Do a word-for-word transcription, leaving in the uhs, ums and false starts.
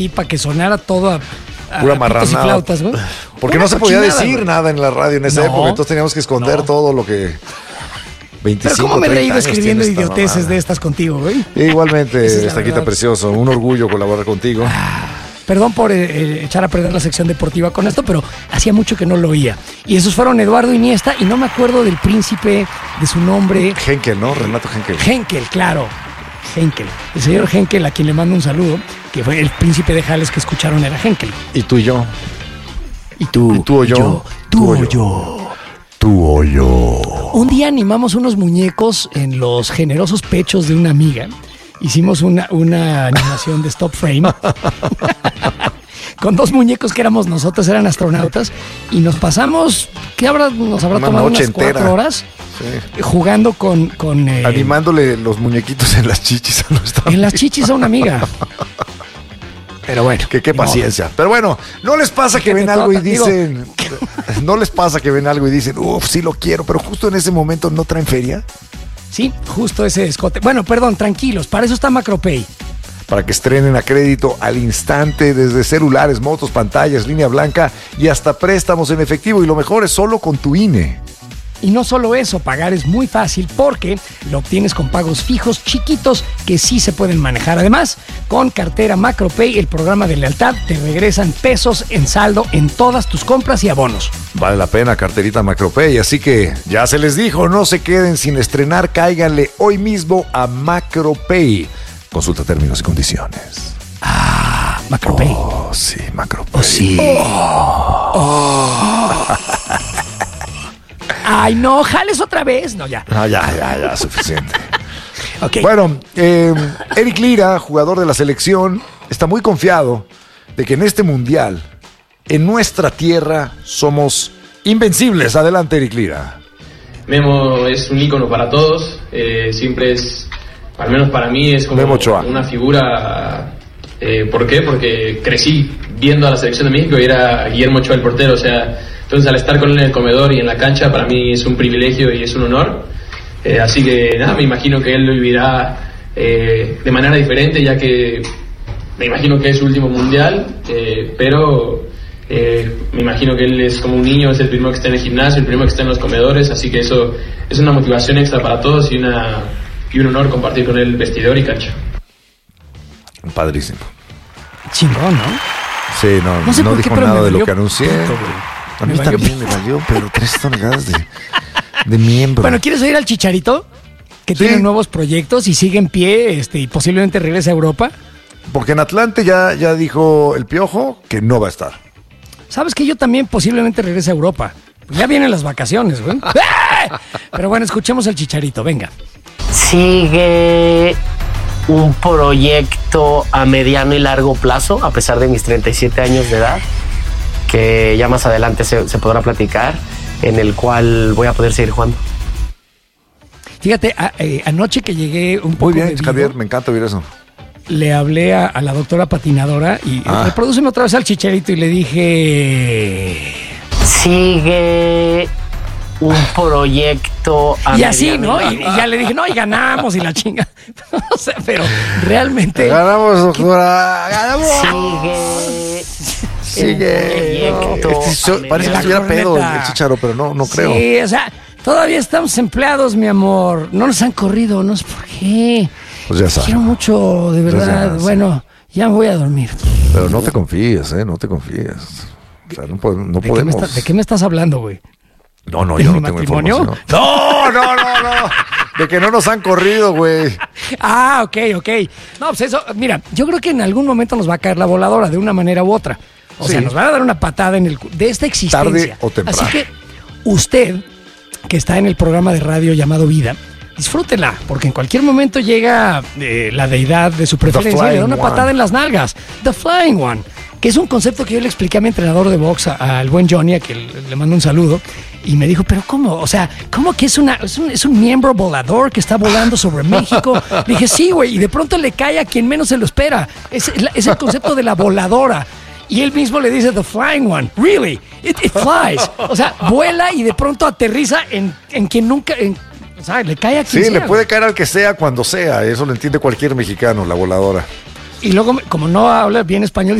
y para que sonara todo a, a pura a pitos y marranada. flautas, güey. Porque Una no se podía cochinada, decir güey. nada en la radio en esa No, época, entonces teníamos que esconder no. todo lo que veinticinco, Pero cómo me he treinta reído años escribiendo tiene esta idioteces mamada. de estas contigo, güey. E igualmente, Esa es la Estaquita verdad. precioso, un orgullo colaborar contigo. Perdón por eh, eh, echar a perder la sección deportiva con esto, pero hacía mucho que no lo oía. Y esos fueron Eduardo Iniesta, y no me acuerdo del príncipe, de su nombre. Henkel, ¿no? Renato Henkel. Henkel, claro. Henkel. El señor Henkel, a quien le mando un saludo, que fue el príncipe de Jales que escucharon, era Henkel. Y tú y yo. Y tú, ¿Y tú o yo? tú o yo. Tú o yo. Un día animamos unos muñecos en los generosos pechos de una amiga. Hicimos una, una animación de stop frame con dos muñecos que éramos nosotros, eran astronautas, y nos pasamos, ¿qué habrá, nos habrá Una tomado? noche Unas cuatro entera. horas Sí. jugando con... con eh, Animándole los muñequitos en las chichis a nuestra en las amiga. chichis a una amiga. Pero bueno. Que qué ni modo. paciencia. Pero bueno, no les pasa que Que ven te algo y toca, digo. dicen. No les pasa que ven algo y dicen, uff, sí lo quiero, pero justo en ese momento no traen feria Sí, justo ese escote. Bueno, perdón, tranquilos, para eso está Macropay. para que estrenen a crédito al instante desde celulares, motos, pantallas, línea blanca y hasta préstamos en efectivo. Y lo mejor es solo con tu I N E. Y no solo eso, pagar es muy fácil porque lo obtienes con pagos fijos chiquitos que sí se pueden manejar. Además, con cartera Macropay, el programa de lealtad, te regresan pesos en saldo en todas tus compras y abonos. Vale la pena, carterita Macropay. Así que ya se les dijo, no se queden sin estrenar, cáiganle hoy mismo a Macropay. Consulta términos y condiciones. Ah, Macropay. Oh, sí, Macropay. Oh, sí. Ay, no, jales otra vez. No, ya. Ah, ya, ya, ya, suficiente. Ok. Bueno, eh, Eric Lira, jugador de la selección, está muy confiado de que en este mundial, en nuestra tierra, somos invencibles. Adelante, Eric Lira. Memo es un ícono para todos, eh, siempre es, al menos para mí, es como Memo Ochoa. una figura. Eh, ¿Por qué? Porque crecí viendo a la selección de México y era Guillermo Ochoa el portero, o sea, entonces al estar con él en el comedor y en la cancha, para mí es un privilegio y es un honor. Eh, así que nada, me imagino que él lo vivirá eh, de manera diferente, ya que me imagino que es su último mundial, eh, pero eh, me imagino que él es como un niño, es el primero que está en el gimnasio, el primero que está en los comedores, así que eso es una motivación extra para todos y, una, y un honor compartir con él vestidor y cancha. Padrísimo. Chingón, ¿no? Sí, no, No no, sé por qué, dijo pero nada me de lo valió que anuncié. pito, güey. A mí Me valió también me valió, pero tres toneladas de, de miembro. Bueno, ¿quieres oír al Chicharito? Que Sí. tiene nuevos proyectos y sigue en pie este, y posiblemente regrese a Europa. Porque en Atlante ya, ya dijo el Piojo que no va a estar. ¿Sabes que yo también posiblemente regrese a Europa? Ya vienen las vacaciones, güey. ¡Eh! Pero bueno, escuchemos al Chicharito, venga. Sigue un proyecto a mediano y largo plazo, a pesar de mis treinta y siete años de edad, que ya más adelante se, se podrá platicar, en el cual voy a poder seguir jugando. Fíjate, a- eh, anoche que llegué un poco Muy bien, bebido, Javier, me encanta oír eso. le hablé a, a la doctora patinadora y Ah. reprodúceme otra vez al Chicharito y le dije... Sigue un proyecto a Y así, mediano ¿no? Y, y ya le dije, no, y ganamos y la chinga. O sea, pero realmente... Ganamos, doctora. Ganamos. Sigue Sigue. un proyecto Este so- a parece que La estuviera pedo corneta. el Chicharo, pero no, no creo. Sí, o sea, todavía estamos empleados, mi amor. No nos han corrido, no sé por qué. Pues ya sabes. Quiero mucho, de Pues verdad. ya, sí. Bueno, ya me voy a dormir. Pero no te confíes, ¿eh? No te confíes. O sea, no, po- no ¿De qué, me podemos. está- de qué me estás hablando, güey? No, no, ¿De yo mi no tengo matrimonio? información. No, no, no, no. De que no nos han corrido, güey. Ah, ok, ok. No, pues eso, mira, yo creo que en algún momento nos va a caer la voladora de una manera u otra. O Sí. sea, nos van a dar una patada en el cu- de esta existencia. Tarde o temprano. Así que usted, que está en el programa de radio llamado Vida, disfrútela, porque en cualquier momento llega eh, la deidad de su preferencia y le da una Flying patada One. en las nalgas. The Flying One, que es un concepto que yo le expliqué a mi entrenador de box, a- al buen Johnny, a que le, le mando un saludo, y me dijo, pero ¿cómo? O sea, ¿cómo que es, una, es, un, es un miembro volador que está volando sobre México? Le dije, sí, güey, y de pronto le cae a quien menos se lo espera. Es, es la- es el concepto de la voladora. Y él mismo le dice, the flying one, really, it, it flies. O sea, vuela y de pronto aterriza en, en quien nunca, en, o sea, le cae a quien Sí, sea, le puede caer al que sea cuando sea. Eso lo entiende cualquier mexicano, la voladora. y luego, como no habla bien español,